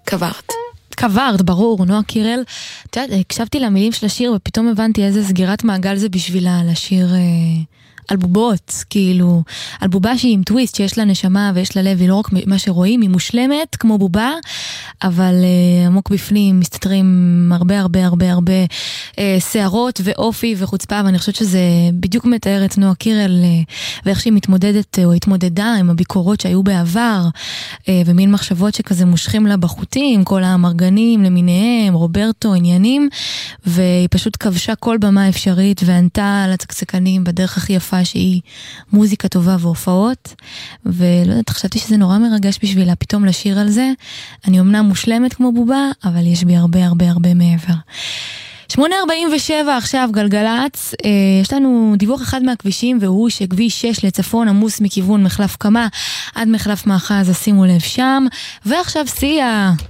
קברת, ברור, נועה קירל. את יודעת, הקשבתי למילים של השיר ופתאום הבנתי איזה סגירת מעגל זה בשבילה לשיר על בובות, כאילו, על בובה שהיא עם טוויסט, שיש לה נשמה ויש לה לב, היא לא רק מה שרואים, היא מושלמת כמו בובה, אבל עמוק בפנים מסתתרים הרבה שערות ואופי וחוצפה, ואני חושבת שזה בדיוק מתאר את נועה קירל, ואיך שהיא מתמודדת או התמודדה עם הביקורות שהיו בעבר, ומין מחשבות שכזה מושכים לה בחוטים, כל המרגנים למיניהם, רוברטו, עניינים, והיא פשוט כבשה כל במה אפשרית, וענתה לצקצקנים בדרך הכי יפה שהיא מוזיקה טובה והופעות, ולא יודעת, חשבתי שזה נורא מרגש בשבילה פתאום לשיר על זה. אני אמנם מושלמת כמו בובה, אבל יש בי הרבה מעבר. 8:47 עכשיו גלגלץ, יש לנו דיווח אחד מהכבישים, והוא שכביש 6 לצפון עמוס מכיוון מחלף קמה עד מחלף מאחז, אז שימו לב שם. ועכשיו סיה.